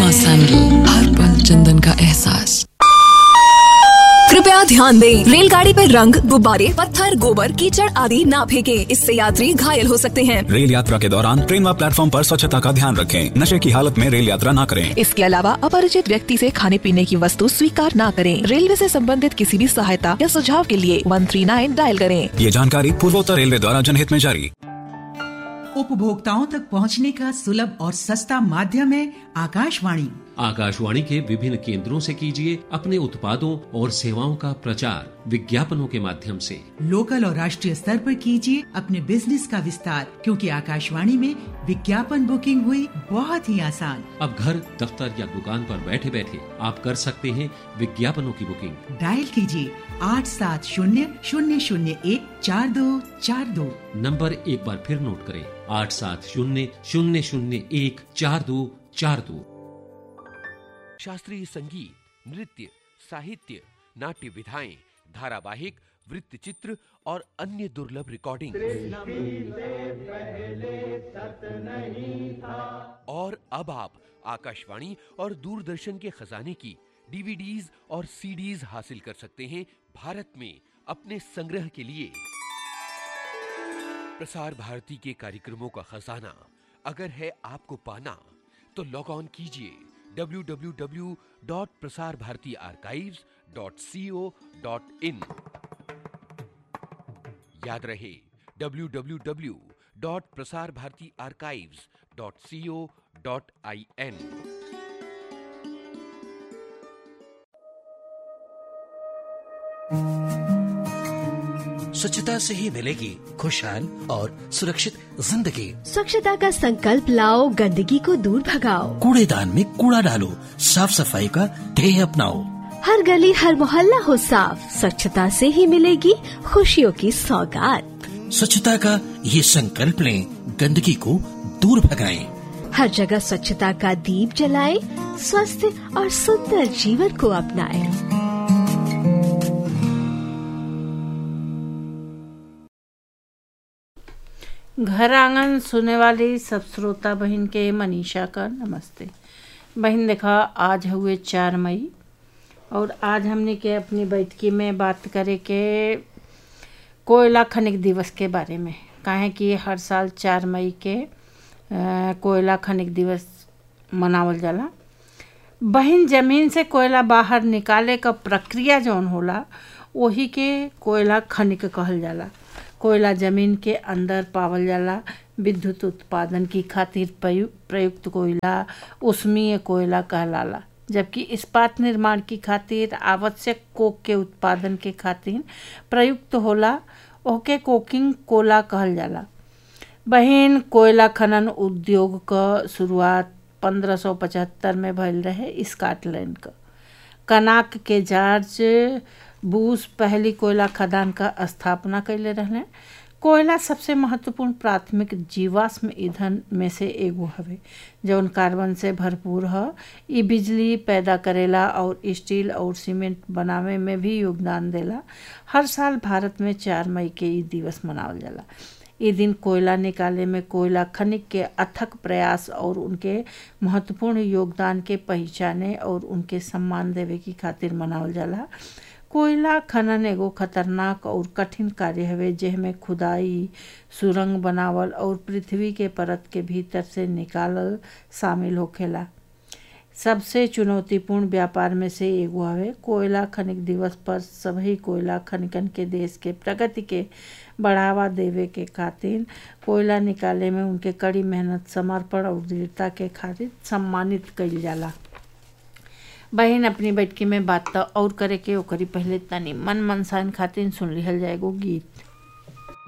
Shiva Sandal, हर पल चंदन का एहसास। कृपया ध्यान दें, रेलगाड़ी पर रंग, गुब्बारे, पत्थर, गोबर, कीचड़ आदि ना फेंकें। इससे यात्री घायल हो सकते हैं। रेल यात्रा के दौरान ट्रेन व प्लेटफॉर्म पर स्वच्छता का ध्यान रखें। नशे की हालत में रेल यात्रा ना करें। इसके अलावा अपरिचित व्यक्ति से खाने पीने की वस्तु स्वीकार ना करें। रेलवे से संबंधित किसी भी सहायता या सुझाव के लिए 139 डायल करें। ये जानकारी पूर्वोत्तर रेलवे द्वारा जनहित में जारी। उपभोक्ताओं तक पहुंचने का सुलभ और सस्ता माध्यम है आकाशवाणी। आकाशवाणी के विभिन्न केंद्रों से कीजिए अपने उत्पादों और सेवाओं का प्रचार विज्ञापनों के माध्यम से। लोकल और राष्ट्रीय स्तर पर कीजिए अपने बिजनेस का विस्तार, क्योंकि आकाशवाणी में विज्ञापन बुकिंग हुई बहुत ही आसान। अब घर, दफ्तर या दुकान पर बैठे बैठे आप कर सकते हैं विज्ञापनों की बुकिंग। डायल कीजिए 8700014242। नंबर एक बार फिर नोट करें, 8700014242। शास्त्रीय संगीत, नृत्य, साहित्य, नाट्य विधाएं, धारावाहिक, वृत्त चित्र और अन्य दुर्लभ रिकॉर्डिंग। और अब आप आकाशवाणी और दूरदर्शन के खजाने की डीवीडीज और सीडीज हासिल कर सकते हैं भारत में अपने संग्रह के लिए। प्रसार भारती के कार्यक्रमों का खजाना अगर है आपको पाना, तो लॉग ऑन कीजिए www.prasarbharatiarchives.co.in। याद रहे www.prasarbharatiarchives.co.in। स्वच्छता से ही मिलेगी खुशहाल और सुरक्षित जिंदगी। स्वच्छता का संकल्प लाओ, गंदगी को दूर भगाओ। कूड़ेदान में कूड़ा डालो, साफ सफाई का ध्येय अपनाओ। हर गली हर मोहल्ला हो साफ, स्वच्छता से ही मिलेगी खुशियों की सौगात। स्वच्छता का ये संकल्प लें, गंदगी को दूर भगाएं। हर जगह स्वच्छता का दीप जलाएं, स्वस्थ और सुंदर जीवन को अपनाएं। घर आंगन सुने वाली सब श्रोता बहन के मनीषा का नमस्ते। बहन देखा, आज हुए 4 मई और आज हमने के अपनी बैठकी में बात करे के कोयला खनिक दिवस के बारे में। काहे कि हर साल 4 मई के कोयला खनिक दिवस मनावल जाला। बहन, जमीन से कोयला बाहर निकाले का प्रक्रिया जौन होला वही के कोयला खनिक कहल जाला। कोयला जमीन के अंदर पावल जाला। विद्युत उत्पादन की खातिर प्रयुक्त कोयला ऊष्मीय कोयला कहलाला, जबकि इस्पात निर्माण की खातिर आवश्यक कोक के उत्पादन के खातिर प्रयुक्त होला ओके कोकिंग कोला कहल जाला। बहन, कोयला खनन उद्योग क शुरुआत 1575 में भइल रहे स्कॉटलैंड क। कनाक के जॉर्ज बूश पहली कोयला खदान का स्थापना कैले रहले। कोयला सबसे महत्वपूर्ण प्राथमिक जीवाश्म ईंधन में से एगो हवे जौन कार्बन से भरपूर ह। इ बिजली पैदा करेला और स्टील और सीमेंट बनावे में भी योगदान देला। हर साल भारत में 4 मई के इ दिवस मनावल जाला। इ दिन कोयला निकाले में कोयला खनिक के अथक प्रयास और उनके महत्वपूर्ण योगदान के पहचाने और उनके सम्मान देवे की खातिर मनावल जाला। कोयला खनन एगो खतरनाक और कठिन कार्य हवे जेमे खुदाई, सुरंग बनावल और पृथ्वी के परत के भीतर से निकालल शामिल होखेला। सबसे चुनौतीपूर्ण व्यापार में से एगो हवे। कोयला खनिक दिवस पर सभी कोयला खनिकन के देश के प्रगति के बढ़ावा देवे के खातिर कोयला निकाले में उनके कड़ी मेहनत, समर्पण और दृढ़ता के खातिर सम्मानित कइल जाला। बहन, अपनी बैठकी में बात और करे के ओकरी पहले तनी मन मनसान खातिर सुन लिहल जाएगो गीत।